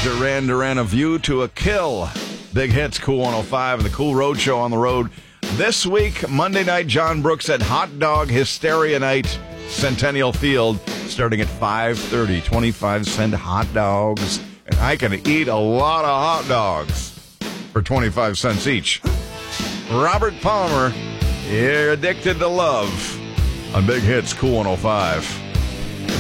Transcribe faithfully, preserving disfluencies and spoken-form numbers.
Duran Duran, A View to a Kill. Big Hits, Cool one oh five, and the Cool Road Show on the road. This week, Monday night, John Brooks at Hot Dog Hysteria Night, Centennial Field, starting at five thirty. twenty-five cent hot dogs. And I can eat a lot of hot dogs for twenty-five cents each. Robert Palmer, you're addicted to love on Big Hits, Cool one oh five.